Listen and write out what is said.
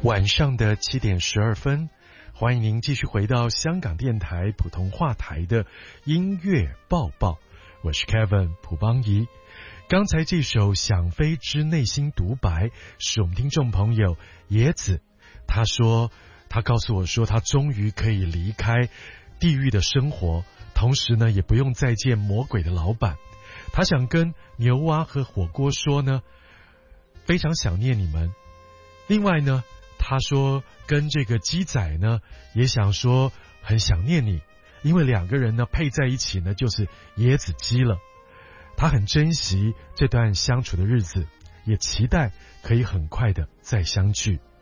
晚上的7:12，欢迎您继续回到香港电台普通话台的音乐报报，我是 Kevin 蒲邦仪。刚才这首《想飞之内心独白》是我们听众朋友野子，他告诉我说他终于可以离开地狱的生活，同时呢也不用再见魔鬼的老板。他想跟牛蛙和火锅说呢，非常想念你们。另外呢，他说跟这个鸡仔呢也想说很想念你，因为两个人呢配在一起呢就是椰子鸡了。他很珍惜这段相处的日子，也期待可以很快的再相聚。